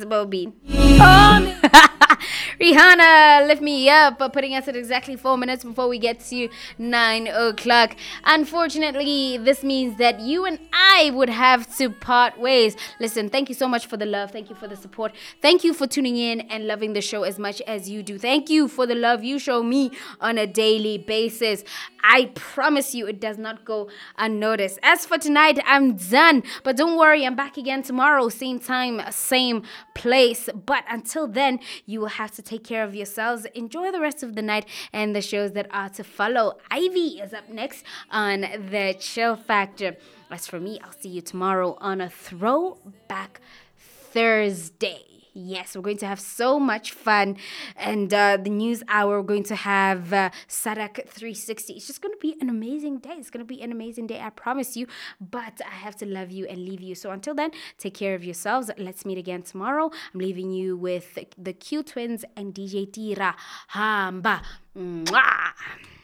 Bobby. Rihanna, lift me up, putting us at exactly 4 minutes before we get to 9 o'clock. Unfortunately, this means that you and I would have to part ways. Listen, thank you so much for the love. Thank you for the support. Thank you for tuning in and loving the show as much as you do. Thank you for the love you show me on a daily basis. I promise you it does not go unnoticed. As for tonight, I'm done. But don't worry, I'm back again tomorrow. Same time, same place. But until then, you will have to take care of yourselves. Enjoy the rest of the night and the shows that are to follow. Ivy is up next on The Chill Factor. As for me, I'll see you tomorrow on a Throwback Thursday. Yes, we're going to have so much fun. And the news hour, we're going to have Sadak 360. It's just going to be an amazing day. It's going to be an amazing day, I promise you. But I have to love you and leave you. So until then, take care of yourselves. Let's meet again tomorrow. I'm leaving you with the Q Twins and DJ Tira Hamba. Mwah!